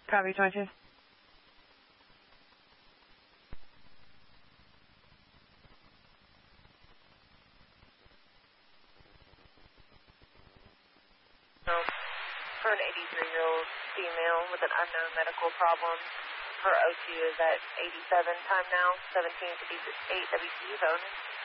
Copy 22. For an 83-year-old female with an unknown medical problem, her O2 is at 87, time now, 1758 WQ, phone.